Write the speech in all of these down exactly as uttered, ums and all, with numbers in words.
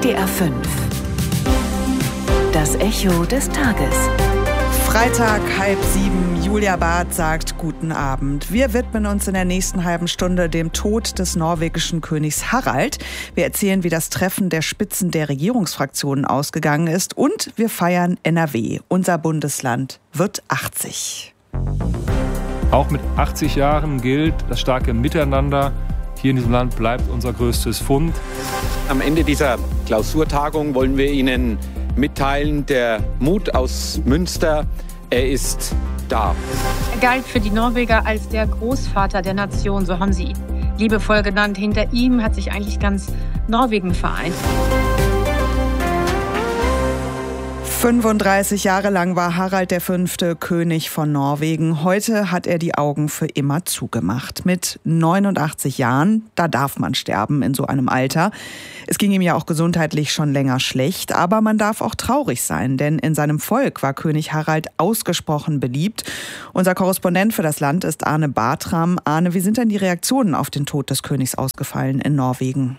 D R fünf. Das Echo des Tages. Freitag, halb sieben. Julia Barth sagt guten Abend. Wir widmen uns in der nächsten halben Stunde dem Tod des norwegischen Königs Harald. Wir erzählen, wie das Treffen der Spitzen der Regierungsfraktionen ausgegangen ist. Und wir feiern N R W. Unser Bundesland wird achtzig. Auch mit achtzig Jahren gilt das starke Miteinander. Hier in diesem Land bleibt unser größtes Fund. Am Ende dieser Klausurtagung wollen wir Ihnen mitteilen, der Mut aus Münster, er ist da. Er galt für die Norweger als der Großvater der Nation, so haben sie ihn liebevoll genannt. Hinter ihm hat sich eigentlich ganz Norwegen vereint. fünfunddreißig Jahre lang war Harald der Fünfte König von Norwegen. Heute hat er die Augen für immer zugemacht. Mit neunundachtzig Jahren, da darf man sterben in so einem Alter. Es ging ihm ja auch gesundheitlich schon länger schlecht, aber man darf auch traurig sein, denn in seinem Volk war König Harald ausgesprochen beliebt. Unser Korrespondent für das Land ist Arne Bartram. Arne, wie sind denn die Reaktionen auf den Tod des Königs ausgefallen in Norwegen?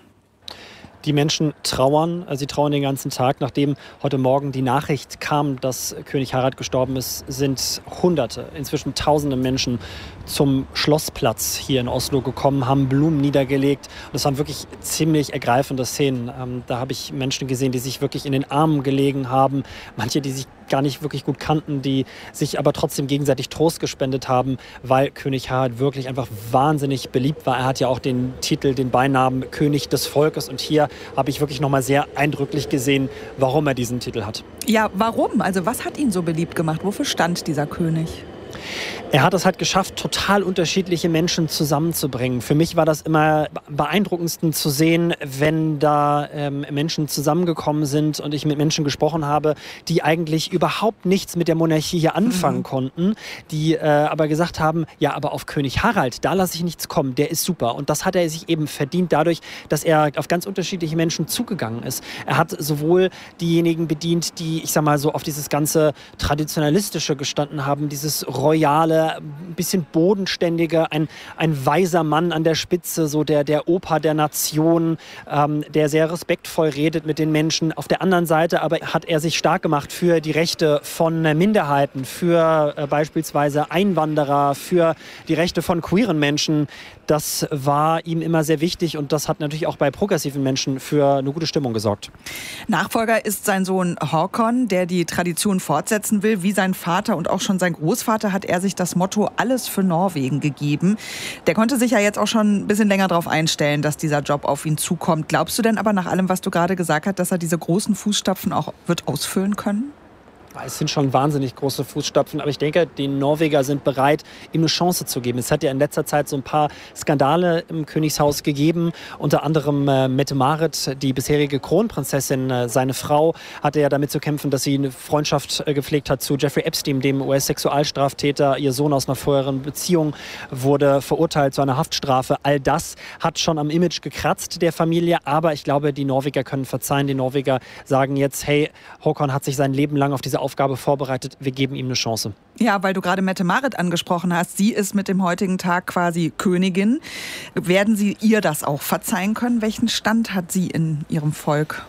Die Menschen trauern, sie trauern den ganzen Tag. Nachdem heute Morgen die Nachricht kam, dass König Harald gestorben ist, sind Hunderte, inzwischen Tausende Menschen zum Schlossplatz hier in Oslo gekommen, haben Blumen niedergelegt. Und das waren wirklich ziemlich ergreifende Szenen. Ähm, da habe ich Menschen gesehen, die sich wirklich in den Armen gelegen haben. Manche, die sich gar nicht wirklich gut kannten, die sich aber trotzdem gegenseitig Trost gespendet haben, weil König Harald wirklich einfach wahnsinnig beliebt war. Er hat ja auch den Titel, den Beinamen König des Volkes. Und hier habe ich wirklich nochmal sehr eindrücklich gesehen, warum er diesen Titel hat. Ja, warum? Also was hat ihn so beliebt gemacht? Wofür stand dieser König? Er hat es halt geschafft, total unterschiedliche Menschen zusammenzubringen. Für mich war das immer beeindruckendsten zu sehen, wenn da ähm, Menschen zusammengekommen sind und ich mit Menschen gesprochen habe, die eigentlich überhaupt nichts mit der Monarchie hier anfangen mhm. konnten, die äh, aber gesagt haben, ja, aber auf König Harald, da lasse ich nichts kommen, der ist super. Und das hat er sich eben verdient dadurch, dass er auf ganz unterschiedliche Menschen zugegangen ist. Er hat sowohl diejenigen bedient, die, ich sag mal, so auf dieses ganze Traditionalistische gestanden haben, dieses royale, ein bisschen bodenständige, ein, ein weiser Mann an der Spitze, so der, der Opa der Nation, ähm, der sehr respektvoll redet mit den Menschen. Auf der anderen Seite aber hat er sich stark gemacht für die Rechte von Minderheiten, für äh, beispielsweise Einwanderer, für die Rechte von queeren Menschen. Das war ihm immer sehr wichtig und das hat natürlich auch bei progressiven Menschen für eine gute Stimmung gesorgt. Nachfolger ist sein Sohn Håkon, der die Tradition fortsetzen will. Wie sein Vater und auch schon sein Großvater hat er sich das Motto Alles für Norwegen gegeben. Der konnte sich ja jetzt auch schon ein bisschen länger darauf einstellen, dass dieser Job auf ihn zukommt. Glaubst du denn aber nach allem, was du gerade gesagt hast, dass er diese großen Fußstapfen auch wird ausfüllen können? Es sind schon wahnsinnig große Fußstapfen, aber ich denke, die Norweger sind bereit, ihm eine Chance zu geben. Es hat ja in letzter Zeit so ein paar Skandale im Königshaus gegeben, unter anderem äh, Mette-Marit, die bisherige Kronprinzessin, äh, seine Frau, hatte ja damit zu kämpfen, dass sie eine Freundschaft äh, gepflegt hat zu Jeffrey Epstein, dem U S-Sexualstraftäter. Ihr Sohn aus einer vorherigen Beziehung wurde verurteilt zu einer Haftstrafe. All das hat schon am Image gekratzt der Familie, aber ich glaube, die Norweger können verzeihen. Die Norweger sagen jetzt, hey, Håkon hat sich sein Leben lang auf diese Aufgabe vorbereitet, wir geben ihm eine Chance. Ja, weil du gerade Mette-Marit angesprochen hast, sie ist mit dem heutigen Tag quasi Königin. Werden Sie ihr das auch verzeihen können? Welchen Stand hat sie in ihrem Volk?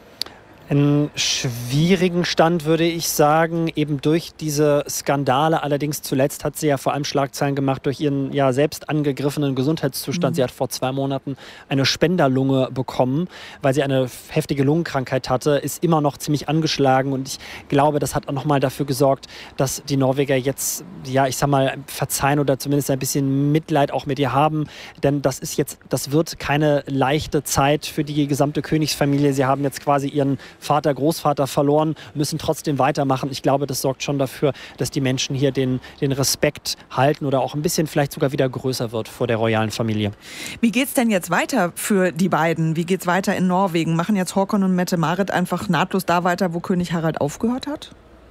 Einen schwierigen Stand, würde ich sagen, eben durch diese Skandale. Allerdings zuletzt hat sie ja vor allem Schlagzeilen gemacht durch ihren ja selbst angegriffenen Gesundheitszustand. Mhm. Sie hat vor zwei Monaten eine Spenderlunge bekommen, weil sie eine heftige Lungenkrankheit hatte, ist immer noch ziemlich angeschlagen. Und ich glaube, das hat auch nochmal dafür gesorgt, dass die Norweger jetzt, ja, ich sag mal, verzeihen oder zumindest ein bisschen Mitleid auch mit ihr haben. Denn das ist jetzt, das wird keine leichte Zeit für die gesamte Königsfamilie. Sie haben jetzt quasi ihren Vater, Großvater verloren, müssen trotzdem weitermachen. Ich glaube, das sorgt schon dafür, dass die Menschen hier den, den Respekt halten oder auch ein bisschen vielleicht sogar wieder größer wird vor der royalen Familie. Wie geht's denn jetzt weiter für die beiden? Wie geht's weiter in Norwegen? Machen jetzt Håkon und Mette-Marit einfach nahtlos da weiter, wo König Harald aufgehört hat?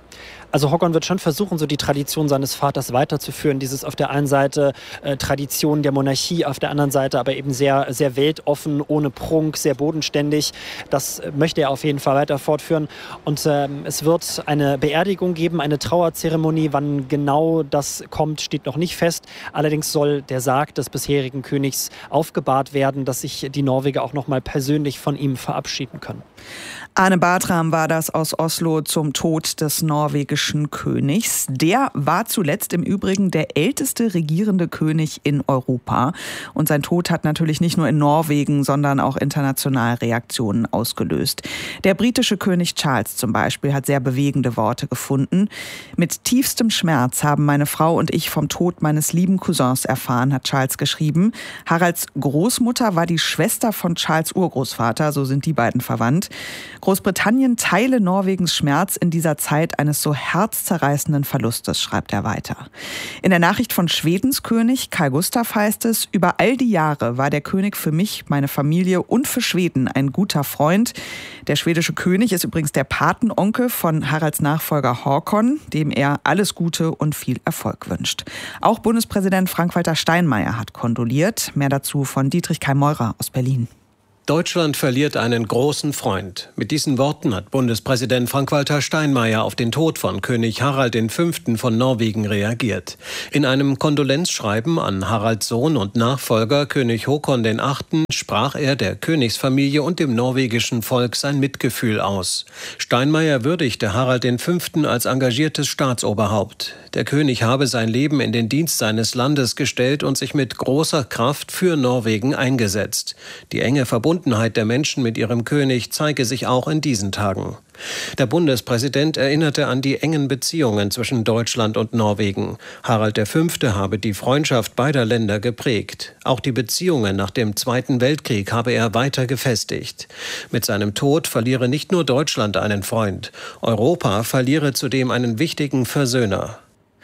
Also Håkon wird schon versuchen, so die Tradition seines Vaters weiterzuführen. Dieses auf der einen Seite äh, Tradition der Monarchie, auf der anderen Seite aber eben sehr, sehr weltoffen, ohne Prunk, sehr bodenständig. Das möchte er auf jeden Fall weiter fortführen. Und ähm, es wird eine Beerdigung geben, eine Trauerzeremonie. Wann genau das kommt, steht noch nicht fest. Allerdings soll der Sarg des bisherigen Königs aufgebahrt werden, dass sich die Norweger auch noch mal persönlich von ihm verabschieden können. Arne Bartram war das aus Oslo zum Tod des norwegischen Königs. Der war zuletzt im Übrigen der älteste regierende König in Europa. Und sein Tod hat natürlich nicht nur in Norwegen, sondern auch international Reaktionen ausgelöst. Der britische König Charles zum Beispiel hat sehr bewegende Worte gefunden. Mit tiefstem Schmerz haben meine Frau und ich vom Tod meines lieben Cousins erfahren, hat Charles geschrieben. Haralds Großmutter war die Schwester von Charles' Urgroßvater, so sind die beiden verwandt. Großbritannien teile Norwegens Schmerz in dieser Zeit eines so herzzerreißenden Verlustes, schreibt er weiter. In der Nachricht von Schwedens König Carl Gustaf heißt es, über all die Jahre war der König für mich, meine Familie und für Schweden ein guter Freund. Der schwedische König ist übrigens der Patenonkel von Haralds Nachfolger Håkon, dem er alles Gute und viel Erfolg wünscht. Auch Bundespräsident Frank-Walter Steinmeier hat kondoliert. Mehr dazu von Dietrich Kai-Meurer aus Berlin. Deutschland verliert einen großen Freund. Mit diesen Worten hat Bundespräsident Frank-Walter Steinmeier auf den Tod von König Harald der Fünfte von Norwegen reagiert. In einem Kondolenzschreiben an Haralds Sohn und Nachfolger König Håkon der Achte sprach er der Königsfamilie und dem norwegischen Volk sein Mitgefühl aus. Steinmeier würdigte Harald der Fünfte als engagiertes Staatsoberhaupt. Der König habe sein Leben in den Dienst seines Landes gestellt und sich mit großer Kraft für Norwegen eingesetzt. Die enge Verbundenheit der Menschen mit ihrem König zeige sich auch in diesen Tagen. Der Bundespräsident erinnerte an die engen Beziehungen zwischen Deutschland und Norwegen. Harald der Fünfte habe die Freundschaft beider Länder geprägt. Auch die Beziehungen nach dem Zweiten Weltkrieg habe er weiter gefestigt. Mit seinem Tod verliere nicht nur Deutschland einen Freund. Europa verliere zudem einen wichtigen Versöhner.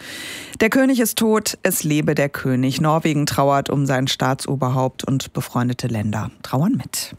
Der König ist tot, es lebe der König. Norwegen trauert um sein Staatsoberhaupt und befreundete Länder trauern mit.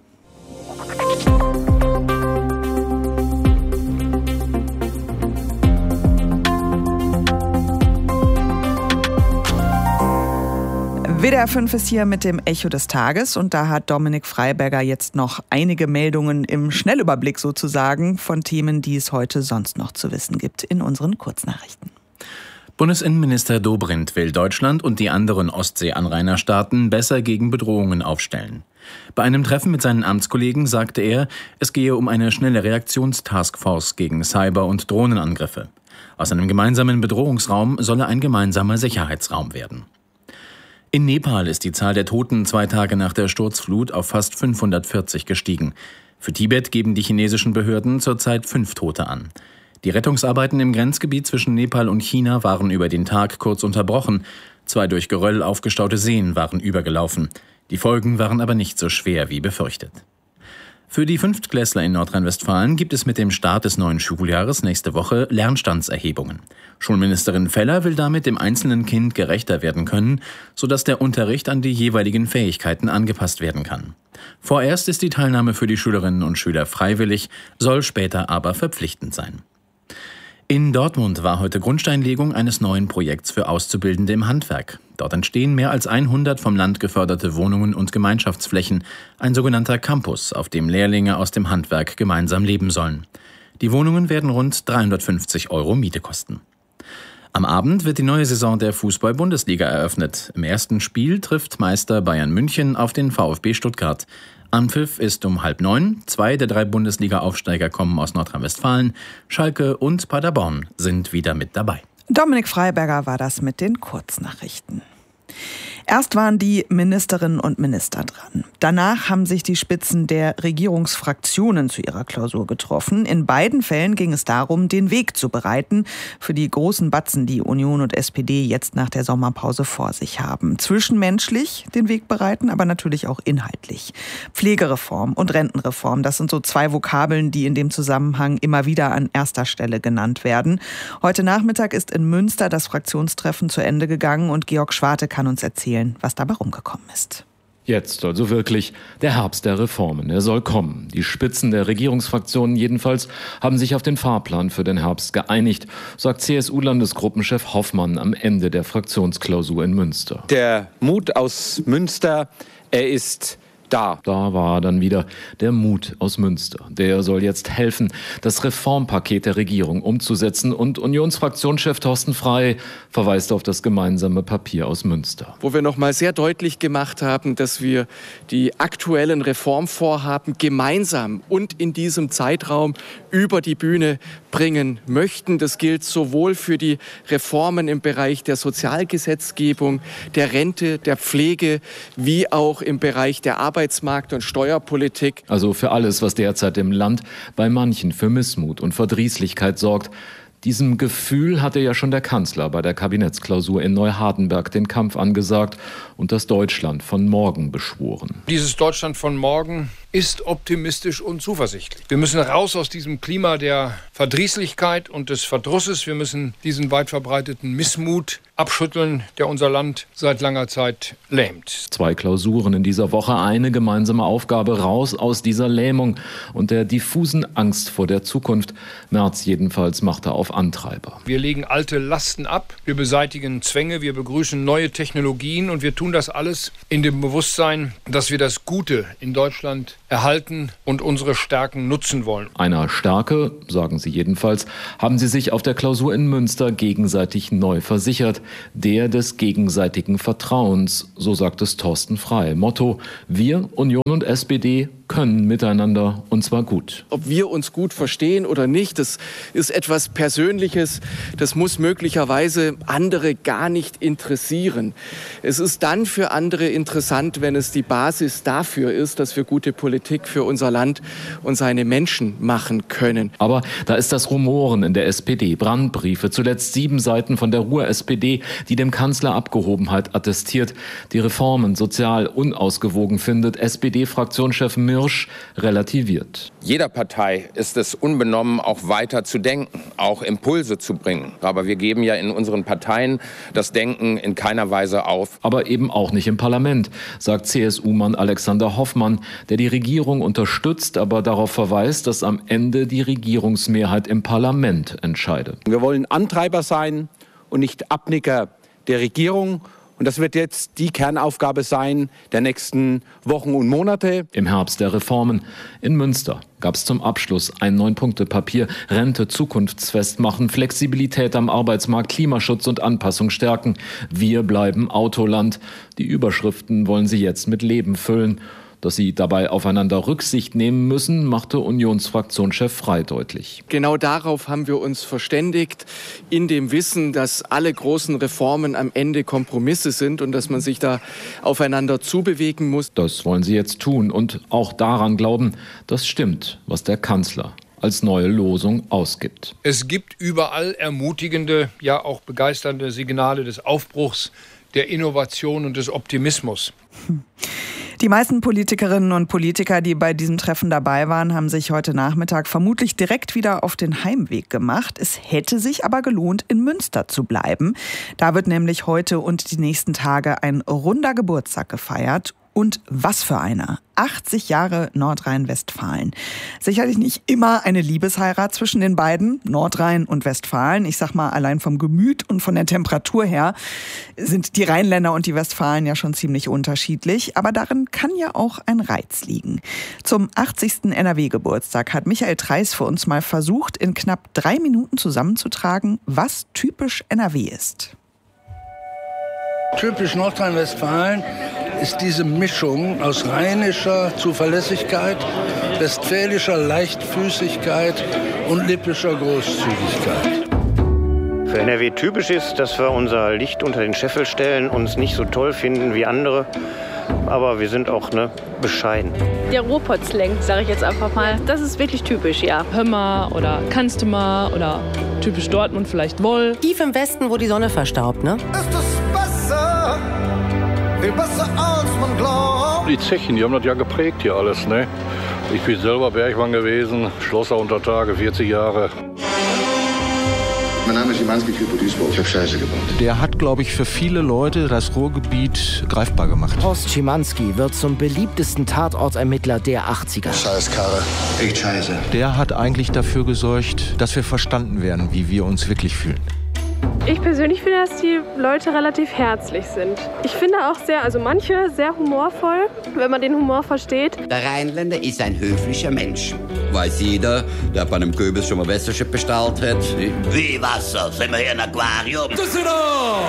W D R fünf ist hier mit dem Echo des Tages und da hat Dominik Freiberger jetzt noch einige Meldungen im Schnellüberblick sozusagen von Themen, die es heute sonst noch zu wissen gibt in unseren Kurznachrichten. Bundesinnenminister Dobrindt will Deutschland und die anderen Ostsee-Anrainerstaaten besser gegen Bedrohungen aufstellen. Bei einem Treffen mit seinen Amtskollegen sagte er, es gehe um eine schnelle Reaktionstaskforce gegen Cyber- und Drohnenangriffe. Aus einem gemeinsamen Bedrohungsraum solle ein gemeinsamer Sicherheitsraum werden. In Nepal ist die Zahl der Toten zwei Tage nach der Sturzflut auf fast fünfhundertvierzig gestiegen. Für Tibet geben die chinesischen Behörden zurzeit fünf Tote an. Die Rettungsarbeiten im Grenzgebiet zwischen Nepal und China waren über den Tag kurz unterbrochen. Zwei durch Geröll aufgestaute Seen waren übergelaufen. Die Folgen waren aber nicht so schwer wie befürchtet. Für die Fünftklässler in Nordrhein-Westfalen gibt es mit dem Start des neuen Schuljahres nächste Woche Lernstandserhebungen. Schulministerin Feller will damit dem einzelnen Kind gerechter werden können, sodass der Unterricht an die jeweiligen Fähigkeiten angepasst werden kann. Vorerst ist die Teilnahme für die Schülerinnen und Schüler freiwillig, soll später aber verpflichtend sein. In Dortmund war heute Grundsteinlegung eines neuen Projekts für Auszubildende im Handwerk. Dort entstehen mehr als hundert vom Land geförderte Wohnungen und Gemeinschaftsflächen, ein sogenannter Campus, auf dem Lehrlinge aus dem Handwerk gemeinsam leben sollen. Die Wohnungen werden rund dreihundertfünfzig Euro Miete kosten. Am Abend wird die neue Saison der Fußball-Bundesliga eröffnet. Im ersten Spiel trifft Meister Bayern München auf den VfB Stuttgart. Anpfiff ist um halb neun. Zwei der drei Bundesliga-Aufsteiger kommen aus Nordrhein-Westfalen. Schalke und Paderborn sind wieder mit dabei. Dominik Freiberger war das mit den Kurznachrichten. Erst waren die Ministerinnen und Minister dran. Danach haben sich die Spitzen der Regierungsfraktionen zu ihrer Klausur getroffen. In beiden Fällen ging es darum, den Weg zu bereiten für die großen Batzen, die Union und S P D jetzt nach der Sommerpause vor sich haben. Zwischenmenschlich den Weg bereiten, aber natürlich auch inhaltlich. Pflegereform und Rentenreform, das sind so zwei Vokabeln, die in dem Zusammenhang immer wieder an erster Stelle genannt werden. Heute Nachmittag ist in Münster das Fraktionstreffen zu Ende gegangen und Georg Schwarte kann uns erzählen, was dabei rumgekommen ist. Jetzt also wirklich der Herbst der Reformen. Er soll kommen. Die Spitzen der Regierungsfraktionen jedenfalls haben sich auf den Fahrplan für den Herbst geeinigt, sagt C S U-Landesgruppenchef Hoffmann am Ende der Fraktionsklausur in Münster. Der Mut aus Münster, er ist da. Da war dann wieder der Mut aus Münster. Der soll jetzt helfen, das Reformpaket der Regierung umzusetzen. Und Unionsfraktionschef Thorsten Frey verweist auf das gemeinsame Papier aus Münster. Wo wir noch mal sehr deutlich gemacht haben, dass wir die aktuellen Reformvorhaben gemeinsam und in diesem Zeitraum über die Bühne bringen möchten. Das gilt sowohl für die Reformen im Bereich der Sozialgesetzgebung, der Rente, der Pflege, wie auch im Bereich der Arbeitsmarkt- und Steuerpolitik. Also für alles, was derzeit im Land bei manchen für Missmut und Verdrießlichkeit sorgt. Diesem Gefühl hatte ja schon der Kanzler bei der Kabinettsklausur in Neuhardenberg den Kampf angesagt und das Deutschland von morgen beschworen. Dieses Deutschland von morgen ist optimistisch und zuversichtlich. Wir müssen raus aus diesem Klima der Verdrießlichkeit und des Verdrusses. Wir müssen diesen weit verbreiteten Missmut abschütteln, der unser Land seit langer Zeit lähmt. Zwei Klausuren in dieser Woche, eine gemeinsame Aufgabe, raus aus dieser Lähmung und der diffusen Angst vor der Zukunft. Merz jedenfalls machte auf Antreiber. Wir legen alte Lasten ab, wir beseitigen Zwänge, wir begrüßen neue Technologien und wir tun das alles in dem Bewusstsein, dass wir das Gute in Deutschland erhalten und unsere Stärken nutzen wollen. Einer Stärke, sagen sie jedenfalls, haben sie sich auf der Klausur in Münster gegenseitig neu versichert. Der des gegenseitigen Vertrauens, so sagt es Thorsten Frey. Motto: Wir, Union und S P D, können miteinander und zwar gut. Ob wir uns gut verstehen oder nicht, das ist etwas Persönliches. Das muss möglicherweise andere gar nicht interessieren. Es ist dann für andere interessant, wenn es die Basis dafür ist, dass wir gute Politik für unser Land und seine Menschen machen können. Aber da ist das Rumoren in der S P D. Brandbriefe, zuletzt sieben Seiten von der Ruhr-S P D, die dem Kanzler Abgehobenheit attestiert, die Reformen sozial unausgewogen findet. S P D-Fraktionschef Mirsch relativiert. Jeder Partei ist es unbenommen, auch weiter zu denken, auch Impulse zu bringen. Aber wir geben ja in unseren Parteien das Denken in keiner Weise auf. Aber eben auch nicht im Parlament, sagt C S U-Mann Alexander Hoffmann, der die Regierung unterstützt, aber darauf verweist, dass am Ende die Regierungsmehrheit im Parlament entscheide. Wir wollen Antreiber sein und nicht Abnicker der Regierung. Und das wird jetzt die Kernaufgabe sein der nächsten Wochen und Monate. Im Herbst der Reformen in Münster gab es zum Abschluss ein Neun-Punkte-Papier. Rente zukunftsfest machen, Flexibilität am Arbeitsmarkt, Klimaschutz und Anpassung stärken. Wir bleiben Autoland. Die Überschriften wollen sie jetzt mit Leben füllen. Dass sie dabei aufeinander Rücksicht nehmen müssen, machte Unionsfraktionschef Frey deutlich. Genau darauf haben wir uns verständigt, in dem Wissen, dass alle großen Reformen am Ende Kompromisse sind und dass man sich da aufeinander zubewegen muss. Das wollen sie jetzt tun und auch daran glauben, das stimmt, was der Kanzler als neue Losung ausgibt. Es gibt überall ermutigende, ja auch begeisternde Signale des Aufbruchs, der Innovation und des Optimismus. Die meisten Politikerinnen und Politiker, die bei diesem Treffen dabei waren, haben sich heute Nachmittag vermutlich direkt wieder auf den Heimweg gemacht. Es hätte sich aber gelohnt, in Münster zu bleiben. Da wird nämlich heute und die nächsten Tage ein runder Geburtstag gefeiert. Und was für einer. achtzig Jahre Nordrhein-Westfalen. Sicherlich nicht immer eine Liebesheirat zwischen den beiden, Nordrhein und Westfalen. Ich sag mal, allein vom Gemüt und von der Temperatur her sind die Rheinländer und die Westfalen ja schon ziemlich unterschiedlich. Aber darin kann ja auch ein Reiz liegen. Zum achtzigsten N R W-Geburtstag hat Michael Treis für uns mal versucht, in knapp drei Minuten zusammenzutragen, was typisch N R W ist. Typisch Nordrhein-Westfalen ist diese Mischung aus rheinischer Zuverlässigkeit, westfälischer Leichtfüßigkeit und lippischer Großzügigkeit. Für N R W typisch ist, dass wir unser Licht unter den Scheffel stellen, uns nicht so toll finden wie andere, aber wir sind auch ne, bescheiden. Der Ruhrpott-Slang, sage ich jetzt einfach mal, das ist wirklich typisch, ja. Hör mal oder kannst du mal oder typisch Dortmund vielleicht wohl. Tief im Westen, wo die Sonne verstaubt, ne? Ist es besser, viel besser als man glaubt. Die Zechen, die haben das ja geprägt hier alles, ne? Ich bin selber Bergmann gewesen, Schlosser unter Tage, vierzig Jahre. Mein Name ist Schimanski, Typo Duisburg. Ich habe Scheiße gebaut. Der hat, glaube ich, für viele Leute das Ruhrgebiet greifbar gemacht. Horst Schimanski wird zum beliebtesten Tatortermittler der achtziger. Scheiß Karre. Echt scheiße. Der hat eigentlich dafür gesorgt, dass wir verstanden werden, wie wir uns wirklich fühlen. Ich persönlich finde, dass die Leute relativ herzlich sind. Ich finde auch sehr, also manche sehr humorvoll, wenn man den Humor versteht. Der Rheinländer ist ein höflicher Mensch. Weiß jeder, der bei einem Goebbels schon mal Wassership bestellt hat. Wie Wasser? Sind wir hier im Aquarium? Düsseldorf!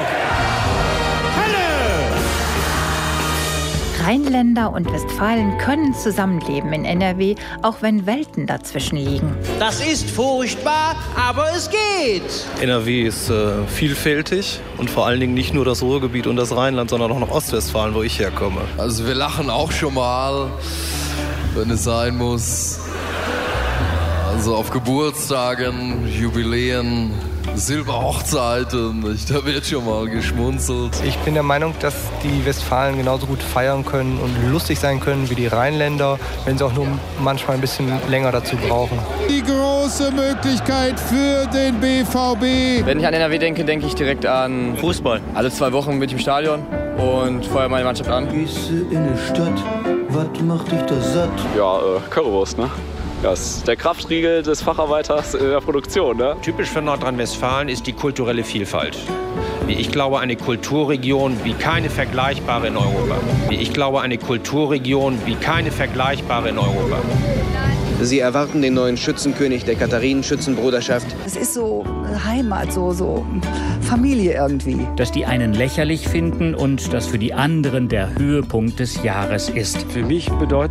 Rheinländer und Westfalen können zusammenleben in N R W, auch wenn Welten dazwischen liegen. Das ist furchtbar, aber es geht. N R W ist äh, vielfältig und vor allen Dingen nicht nur das Ruhrgebiet und das Rheinland, sondern auch noch Ostwestfalen, wo ich herkomme. Also wir lachen auch schon mal, wenn es sein muss. Also auf Geburtstagen, Jubiläen, Silberhochzeiten, da wird schon mal geschmunzelt. Ich bin der Meinung, dass die Westfalen genauso gut feiern können und lustig sein können wie die Rheinländer, wenn sie auch nur manchmal ein bisschen länger dazu brauchen. Die große Möglichkeit für den B V B. Wenn ich an N R W denke, denke ich direkt an Fußball. Alle zwei Wochen bin ich im Stadion und feuere meine Mannschaft an. Gehst du in die Stadt, was macht dich da satt? Ja, äh, Currywurst, ne? Das ist der Kraftriegel des Facharbeiters in der Produktion. Ne? Typisch für Nordrhein-Westfalen ist die kulturelle Vielfalt. Ich glaube, eine Kulturregion wie keine vergleichbare in Europa. Ich glaube, eine Kulturregion wie keine vergleichbare in Europa. Sie erwarten den neuen Schützenkönig der Katharinen-Schützenbruderschaft. Es ist so Heimat, so, so Familie irgendwie. Dass die einen lächerlich finden und das für die anderen der Höhepunkt des Jahres ist. Für mich bedeutet